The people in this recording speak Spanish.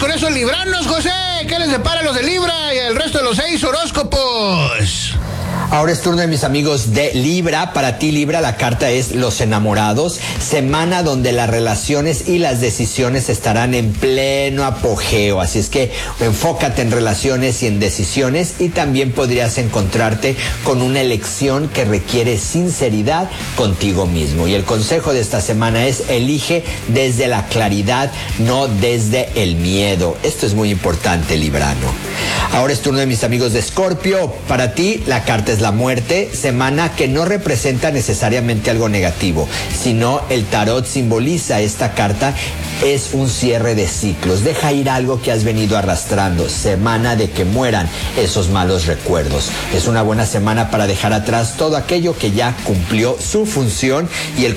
con esos libranos, José. ¿Qué les depara a los de Libra y al resto de los 6 horóscopos? Ahora es turno de mis amigos de Libra. Para ti, Libra, la carta es los enamorados. Semana donde las relaciones y las decisiones estarán en pleno apogeo. Así es que enfócate en relaciones y en decisiones, y también podrías encontrarte con una elección que requiere sinceridad contigo mismo. Y el consejo de esta semana es: elige desde la claridad, no desde el miedo. Esto es muy importante, Librano. Ahora es turno de mis amigos de Escorpio. Para ti, la carta es la muerte, semana que no representa necesariamente algo negativo, sino el tarot simboliza esta carta, es un cierre de ciclos, deja ir algo que has venido arrastrando, semana de que mueran esos malos recuerdos. Es una buena semana para dejar atrás todo aquello que ya cumplió su función, y el